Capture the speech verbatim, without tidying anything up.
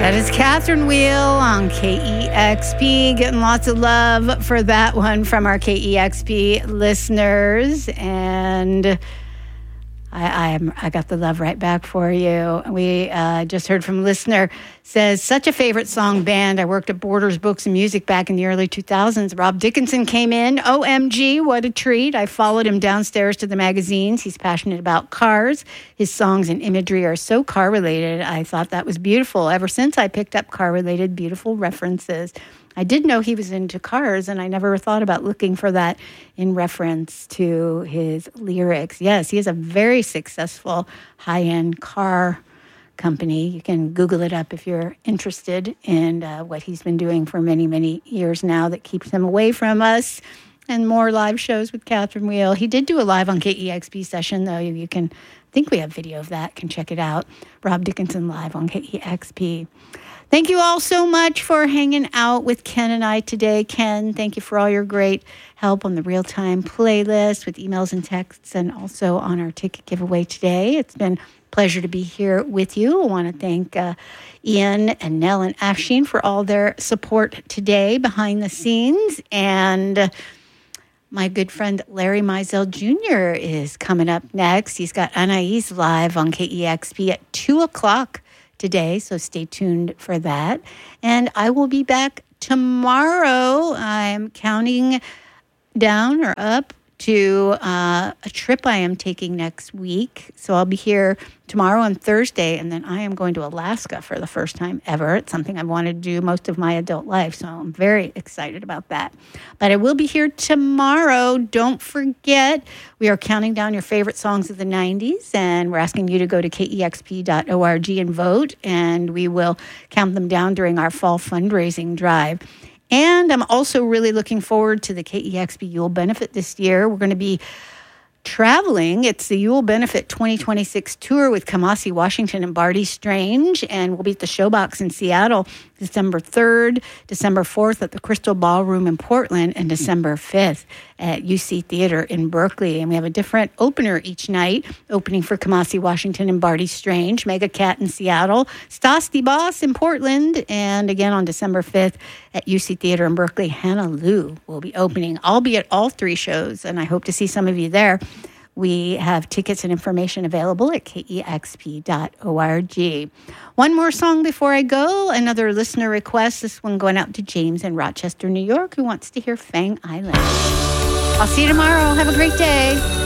That is Catherine Wheel on K E X P. Getting lots of love for that one from our K E X P listeners. And I, I, am, I got the love right back for you. We uh, just heard from a listener, says, such a favorite song band. I worked at Borders Books and Music back in the early two thousands. Rob Dickinson came in. O M G, what a treat. I followed him downstairs to the magazines. He's passionate about cars. His songs and imagery are so car-related. I thought that was beautiful. Ever since I picked up car-related beautiful references. I did know he was into cars, and I never thought about looking for that in reference to his lyrics. Yes, he has a very successful high-end car company. You can Google it up if you're interested in uh, what he's been doing for many, many years now that keeps him away from us. And more live shows with Catherine Wheel. He did do a live on K E X P session, though. You can, I think we have video of that. Can check it out. Rob Dickinson live on K E X P. Thank you all so much for hanging out with Ken and I today. Ken, thank you for all your great help on the real-time playlist with emails and texts and also on our ticket giveaway today. It's been a pleasure to be here with you. I want to thank uh, Ian and Nell and Afshin for all their support today behind the scenes. And uh, my good friend Larry Mizell Junior is coming up next. He's got Anais live on K E X P at two o'clock today, so stay tuned for that. And I will be back tomorrow. I'm counting down or up to uh, a trip I am taking next week. So I'll be here tomorrow and Thursday, and then I am going to Alaska for the first time ever. It's something I've wanted to do most of my adult life, so I'm very excited about that. But I will be here tomorrow. Don't forget, we are counting down your favorite songs of the nineties, and we're asking you to go to K E X P dot org and vote, and we will count them down during our fall fundraising drive. And I'm also really looking forward to the K E X P Yule Benefit this year. We're going to be traveling. It's the Yule Benefit twenty twenty-six tour with Kamasi Washington and Barty Strange. And we'll be at the Showbox in Seattle December third, December fourth at the Crystal Ballroom in Portland, and December fifth at U C Theater in Berkeley. And we have a different opener each night, opening for Kamasi Washington and Barty Strange, Mega Cat in Seattle, Stas the Boss in Portland, and again on December fifth at U C Theater in Berkeley, Hannah Lou will be opening. I'll be at all three shows, and I hope to see some of you there. We have tickets and information available at K E X P dot org. One more song before I go. Another listener request. This one going out to James in Rochester, New York, who wants to hear Fang Island. I'll see you tomorrow. Have a great day.